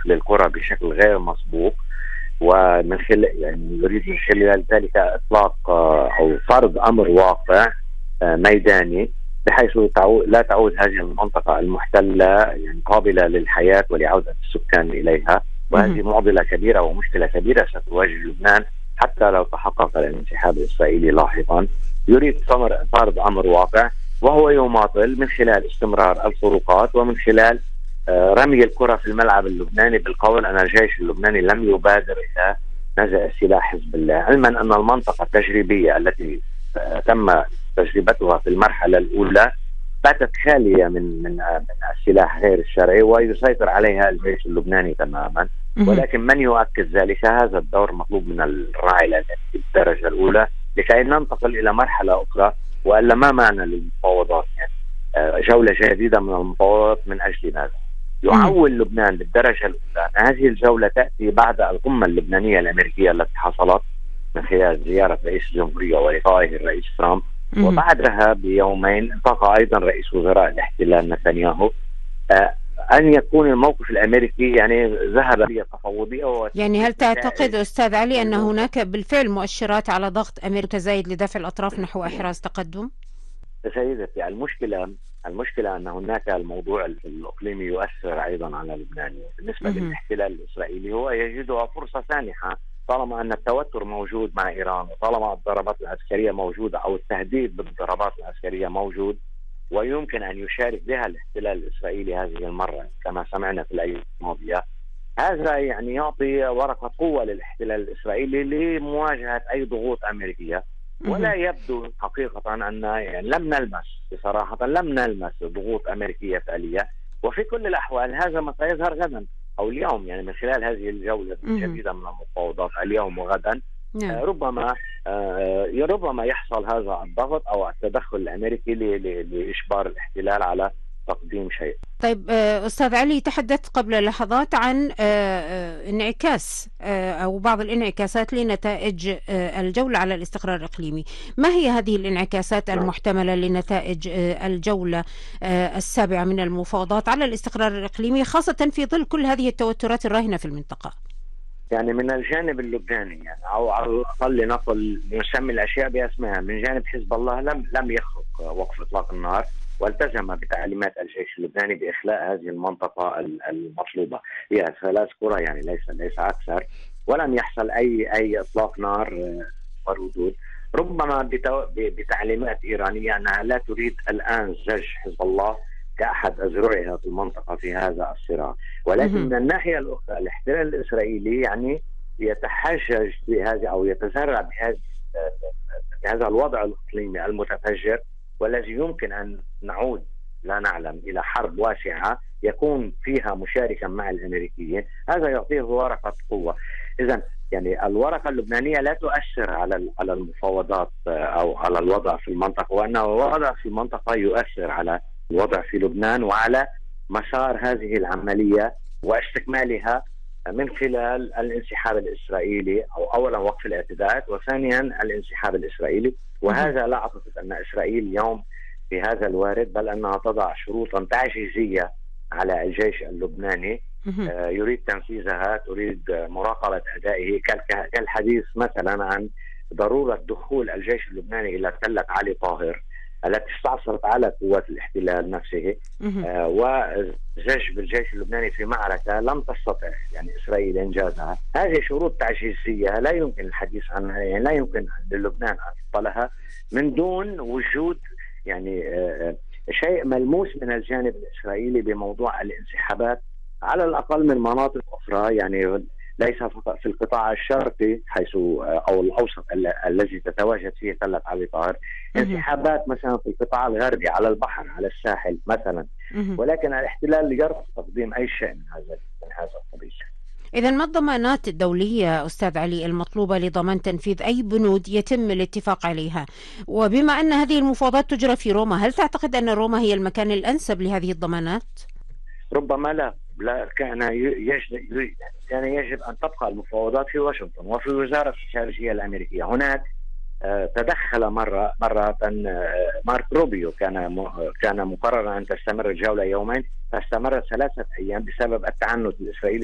قفل القرى بشكل غير مسبوق، ومن خلال يعني يريد من خلال ذلك إطلاق أو فرض أمر واقع ميداني، بحيث لا تعود هذه المنطقة المحتلة يعني قابلة للحياة ولعودة السكان إليها. وهذه معضلة كبيرة ومشكلة كبيرة ستواجه لبنان حتى لو تحقق الانسحاب الإسرائيلي لاحقا. يريد فرض أمر واقع، وهو يماطل من خلال استمرار الخروقات ومن خلال رمي الكرة في الملعب اللبناني بالقول أن الجيش اللبناني لم يبادر إلى نزع سلاح حزب الله، علما أن المنطقة التجريبية التي تم تجربتها في المرحلة الأولى باتت خالية من السلاح غير الشرعي ويسيطر عليها الجيش اللبناني تماما. ولكن من يؤكد ذلك؟ هذا الدور مطلوب من الراعي الأمني في الدرجة الأولى لكي ننتقل إلى مرحلة أخرى، وإلا ما معنى للمفاوضات؟ يعني جولة جديدة من المفاوضات من أجل ماذا؟ يعول لبنان بالدرجة الأولى. هذه الجولة تأتي بعد القمة اللبنانية الأمريكية التي حصلت من خلال زيارة رئيس الجمهورية ولقائه الرئيس ترامب، وبعدها بيومين التقى أيضا رئيس وزراء الاحتلال نتنياهو. أن يكون الموقف الأمريكي يعني ذهب بتفاوضية. يعني هل تعتقد أستاذ علي أن هناك بالفعل مؤشرات على ضغط أمريكي متزايد لدفع الأطراف نحو إحراز تقدم؟ سيدتي، المشكلة أن هناك الموضوع الإقليمي يؤثر أيضا على لبنان. بالنسبة للاحتلال الإسرائيلي هو يجدها فرصة سانحة طالما أن التوتر موجود مع إيران، وطالما الضربات العسكرية موجودة أو التهديد بالضربات العسكرية موجود، ويمكن أن يشارك بها الاحتلال الإسرائيلي هذه المرة كما سمعنا في الأيام الماضية. هذا يعني يعطي ورقة قوة للاحتلال الإسرائيلي لمواجهة أي ضغوط أمريكية. ولا يبدو حقيقة أن يعني لم نلمس ضغوط أمريكية فعلية. وفي كل الأحوال هذا ما سيظهر غدا أو اليوم، يعني من خلال هذه الجولة الجديدة من المفاوضات اليوم وغدا. ربما يحصل هذا الضغط أو التدخل الأمريكي لإجبار الاحتلال على تقديم شيء. طيب أستاذ علي، تحدثت قبل لحظات عن انعكاس أو بعض الانعكاسات لنتائج الجولة على الاستقرار الإقليمي. ما هي هذه الانعكاسات المحتملة لنتائج الجولة السابعة من المفاوضات على الاستقرار الإقليمي، خاصة في ظل كل هذه التوترات الراهنة في المنطقة؟ يعني من الجانب اللبناني، يعني أو على الأقل لنقل نسمي الأشياء بأسمها، من جانب حزب الله لم يخرق وقف إطلاق النار، والتزم بتعليمات الجيش اللبناني بإخلاء هذه المنطقة المطلوبة. هي 3 قرى يعني ليس أكثر، ولم يحصل أي إطلاق نار وردود. ربما بتعليمات إيرانية أنها لا تريد الآن زج حزب الله كأحد أذرعها في المنطقة في هذا الصراع. ولكن من الناحية الأخرى الاحتلال الإسرائيلي يعني يتحجج بهذه أو يتزرع بهذا الوضع الإقليمي المتفجر، والذي يمكن أن نعود لا نعلم إلى حرب واسعة يكون فيها مشاركا مع الأمريكيين. هذا يعطيه ورقة قوة. إذن يعني الورقة اللبنانية لا تؤثر على المفاوضات أو على الوضع في المنطقة، وأن الوضع في المنطقة يؤثر على الوضع في لبنان وعلى مسار هذه العملية واستكمالها من خلال الانسحاب الإسرائيلي، أو أولا وقف الاعتداءات، وثانيا الانسحاب الإسرائيلي. وهذا لا أعتقد أن إسرائيل اليوم في هذا الوارد، بل أنها تضع شروطا تعجيزية على الجيش اللبناني يريد تنفيذها، تريد مراقبة أدائه، كالحديث مثلا عن ضرورة دخول الجيش اللبناني إلى تلة علي طاهر التي استعصرت على قوات الاحتلال نفسه، وزج بالجيش اللبناني في معركة لم تستطع يعني إسرائيل إنجازها. هذه شروط تعجيزية لا يمكن الحديث عنها، يعني لا يمكن للبنان أن يطلها من دون وجود يعني شيء ملموس من الجانب الإسرائيلي بموضوع الانسحابات على الأقل من مناطق أخرى، يعني ليس فقط في القطاع الشرقي حيث أو الأوسط الذي تتواجد فيه تلة علي طاهر، انسحابات مثلا في القطاع الغربي على البحر على الساحل مثلا. ولكن الاحتلال يرفض تقديم أي شيء من هذا القبيل. إذا ما الضمانات الدولية أستاذ علي المطلوبة لضمان تنفيذ أي بنود يتم الاتفاق عليها؟ وبما أن هذه المفاوضات تجرى في روما، هل تعتقد أن روما هي المكان الأنسب لهذه الضمانات؟ ربما لا كان يجب أن تبقى المفاوضات في واشنطن وفي وزارة الخارجية الأمريكية. هناك تدخل مرة مارك روبيو، كان مقررا أن تستمر الجولة يومين، فاستمرت 3 أيام بسبب التعنت الإسرائيلي